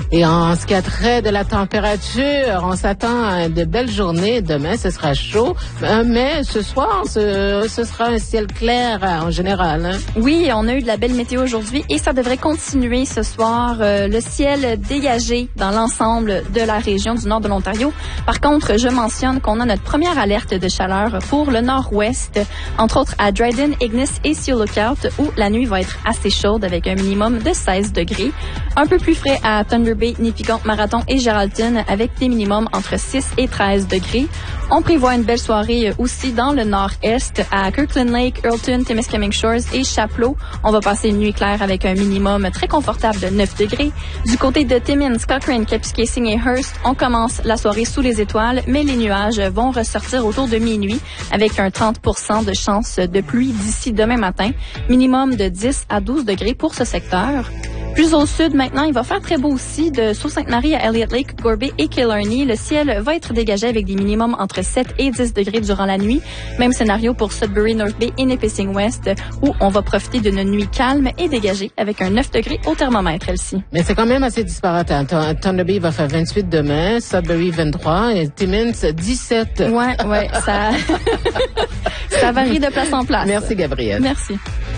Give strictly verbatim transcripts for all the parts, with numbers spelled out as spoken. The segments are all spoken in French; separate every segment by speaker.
Speaker 1: Et en ce qui a trait de la température, on s'attend à de belles journées. Demain, ce sera chaud, mais ce soir, ce, ce sera un ciel clair en général. Hein?
Speaker 2: Oui, on a eu de la belle météo aujourd'hui et ça devrait continuer ce soir. Euh, le ciel dégagé dans l'ensemble de la région du nord de l'Ontario. Par contre, je mentionne qu'on a notre première alerte de chaleur pour le nord-ouest, entre autres à Dryden, Ignis et Sea Lookout, où la nuit va être assez chaude avec un minimum de seize degrés. Un peu plus frais à Thunder Bay, Nipigon, Marathon et Geraldton avec des minimums entre six et treize degrés. On prévoit une belle soirée aussi dans le nord-est à Kirkland Lake, Earlton, Temiskaming Shores et Chapleau. On va passer une nuit claire avec un minimum très confortable de neuf degrés. Du côté de Timmins, Cochrane, Kapuskasing et Hearst, on commence la soirée sous les étoiles, mais les nuages vont ressortir autour de minuit avec un trente pour cent de chance de pluie d'ici demain matin. Minimum de dix à douze degrés pour ce secteur. Plus au sud, maintenant, il va faire très beau aussi de Sault-Sainte-Marie à Elliott Lake, Gorby et Killarney. Le ciel va être dégagé avec des minimums entre sept et dix degrés durant la nuit. Même scénario pour Sudbury, North Bay et Nipissing West, où on va profiter d'une nuit calme et dégagée avec un neuf degrés au thermomètre, Elsie.
Speaker 1: Mais c'est quand même assez disparate. Hein. Thunder Bay va faire vingt-huit demain, Sudbury vingt-trois et Timmins dix-sept.
Speaker 2: Ouais, ouais, ça, ça varie de place en place.
Speaker 1: Merci, Gabrielle.
Speaker 2: Merci.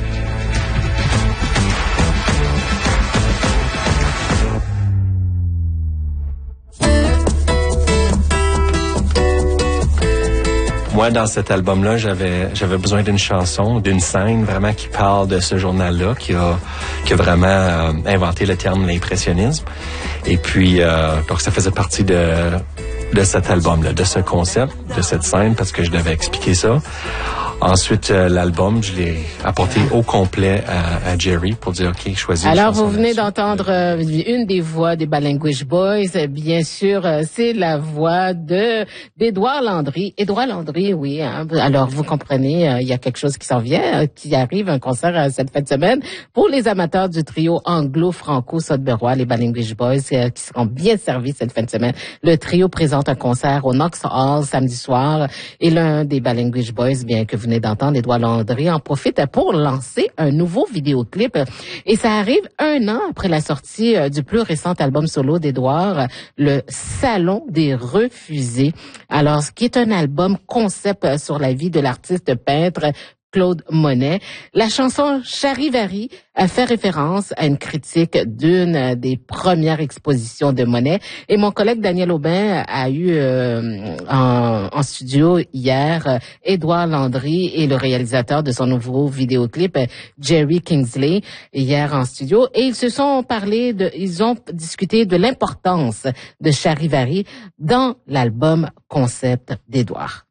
Speaker 3: Moi, dans cet album-là, j'avais j'avais besoin d'une chanson, d'une scène vraiment qui parle de ce journal-là, qui a qui a vraiment euh, inventé le terme l'impressionnisme. Et puis, euh, donc ça faisait partie de de cet album-là, de ce concept, de cette scène, parce que je devais expliquer ça. Ensuite, euh, l'album, je l'ai apporté au complet à, à Jerry pour dire, OK, choisis une
Speaker 1: Alors,
Speaker 3: chanson
Speaker 1: vous venez
Speaker 3: là-dessus.
Speaker 1: d'entendre euh, une des voix des Balanguage Boys. Bien sûr, euh, c'est la voix de d'Édouard Landry. Édouard Landry, oui. Hein. Alors, vous comprenez, euh, il y a quelque chose qui s'en vient, euh, qui arrive, un concert euh, cette fin de semaine pour les amateurs du trio anglo-franco-sudburois, les Balanguage Boys, euh, qui seront bien servis cette fin de semaine. Le trio présente un concert au Knox Hall samedi soir et l'un des Balanguage Boys, bien que vous d'entendre, Édouard Landry en profite pour lancer un nouveau vidéoclip. Et ça arrive un an après la sortie du plus récent album solo d'Édouard, le Salon des Refusés. Alors, ce qui est un album concept sur la vie de l'artiste peintre Claude Monet. La chanson Charivari a fait référence à une critique d'une des premières expositions de Monet. Et mon collègue Daniel Aubin a eu euh, en, en studio hier Édouard Landry et le réalisateur de son nouveau vidéoclip, Jerry Kingsley, hier en studio. Et ils se sont parlé de, ils ont discuté de l'importance de Charivari dans l'album concept d'Édouard.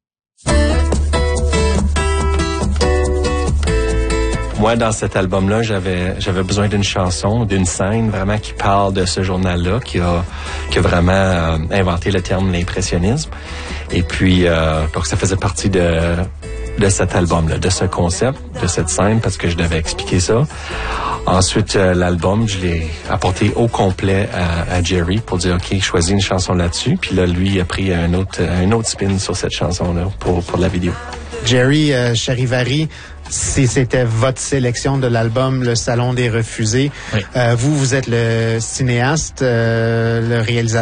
Speaker 3: Moi, dans cet album-là, j'avais j'avais besoin d'une chanson, d'une scène vraiment qui parle de ce journal-là, qui a qui a vraiment euh, inventé le terme l'impressionnisme. Et puis, euh, donc ça faisait partie de de cet album-là, de ce concept, de cette scène, parce que je devais expliquer ça. Ensuite, euh, l'album, je l'ai apporté au complet à, à Jerry pour dire, OK, choisis une chanson là-dessus. Puis là, lui, il a pris un autre un autre spin sur cette chanson-là pour pour la vidéo.
Speaker 4: Jerry euh, Charivari, si c'était votre sélection de l'album Le Salon des Refusés, oui. euh, vous, vous êtes le cinéaste, euh, le réalisateur.